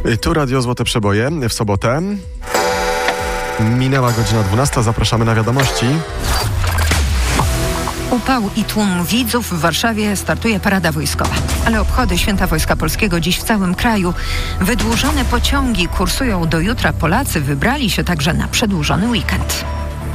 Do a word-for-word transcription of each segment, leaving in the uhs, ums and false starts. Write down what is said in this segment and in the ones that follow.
Tu Radio Złote Przeboje w sobotę. Minęła godzina dwunasta, zapraszamy na wiadomości. Upał i tłum widzów w Warszawie startuje parada wojskowa. Ale obchody Święta Wojska Polskiego dziś w całym kraju. Wydłużone pociągi kursują do jutra. Polacy wybrali się także na przedłużony weekend.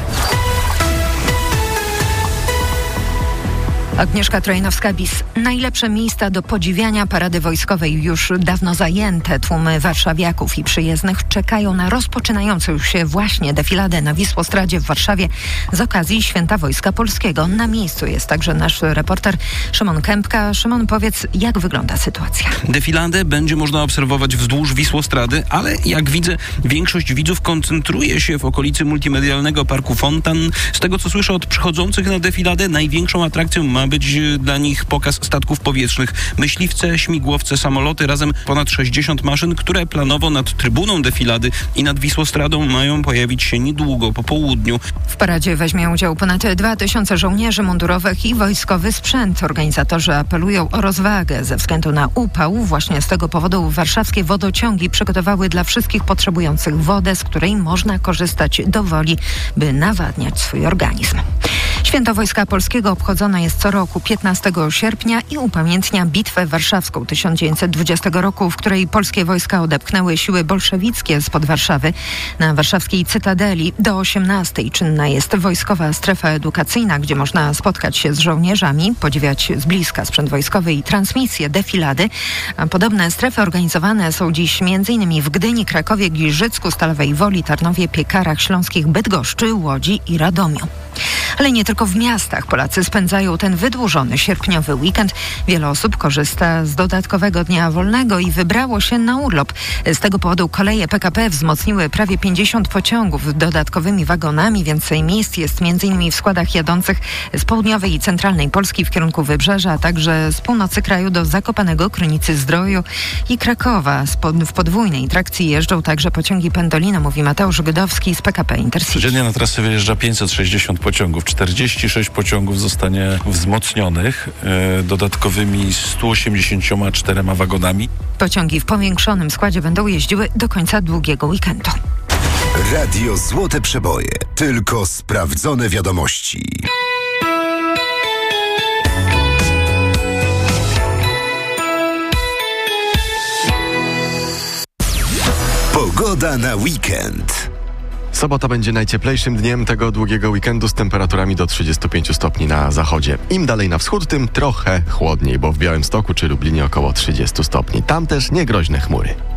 Agnieszka Trojanowska-Bis. Najlepsze miejsca do podziwiania parady wojskowej już dawno zajęte. Tłumy warszawiaków i przyjezdnych czekają na rozpoczynającą się właśnie defiladę na Wisłostradzie w Warszawie z okazji Święta Wojska Polskiego. Na miejscu jest także nasz reporter Szymon Kępka. Szymon, powiedz, jak wygląda sytuacja? Defiladę będzie można obserwować wzdłuż Wisłostrady, ale jak widzę, większość widzów koncentruje się w okolicy multimedialnego Parku Fontan. Z tego, co słyszę od przychodzących na defiladę, największą atrakcją ma być dla nich pokaz statków powietrznych. Myśliwce, śmigłowce, samoloty, razem ponad sześćdziesiąt maszyn, które planowo nad trybuną defilady i nad Wisłostradą mają pojawić się niedługo po południu. W paradzie weźmie udział ponad dwa tysiące żołnierzy mundurowych i wojskowy sprzęt. Organizatorzy apelują o rozwagę ze względu na upał. Właśnie z tego powodu warszawskie wodociągi przygotowały dla wszystkich potrzebujących wodę, z której można korzystać do woli, by nawadniać swój organizm. Święto Wojska Polskiego obchodzone jest co roku piętnastego sierpnia i upamiętnia Bitwę Warszawską tysiąc dziewięćset dwudziestego roku, w której polskie wojska odepchnęły siły bolszewickie spod Warszawy. Na warszawskiej Cytadeli do osiemnastej czynna jest wojskowa strefa edukacyjna, gdzie można spotkać się z żołnierzami, podziwiać z bliska sprzęt wojskowy i transmisje defilady. A podobne strefy organizowane są dziś m.in. w Gdyni, Krakowie, Giżycku, Stalowej Woli, Tarnowie, Piekarach Śląskich, Bydgoszczy, Łodzi i Radomiu. Ale nie tylko w miastach Polacy spędzają ten wydłużony sierpniowy weekend. Wiele osób korzysta z dodatkowego dnia wolnego i wybrało się na urlop. Z tego powodu koleje P K P wzmocniły prawie pięćdziesiąt pociągów dodatkowymi wagonami. Więcej miejsc jest m.in. w składach jadących z południowej i centralnej Polski w kierunku Wybrzeża, a także z północy kraju do Zakopanego, Krynicy Zdroju i Krakowa. W podwójnej trakcji jeżdżą także pociągi Pendolino, mówi Mateusz Gdowski z P K P Intercity. Codziennie na trasę wyjeżdża pięćset sześćdziesiąt pociągów. czterdzieści sześć pociągów zostanie wzmocnionych e, dodatkowymi sto osiemdziesięcioma czterema wagonami. Pociągi w powiększonym składzie będą jeździły do końca długiego weekendu. Radio Złote Przeboje. Tylko sprawdzone wiadomości. Pogoda na weekend. Sobota będzie najcieplejszym dniem tego długiego weekendu z temperaturami do trzydziestu pięciu stopni na zachodzie. Im dalej na wschód, tym trochę chłodniej, bo w Białymstoku czy Lublinie około trzydziestu stopni. Tam też niegroźne chmury.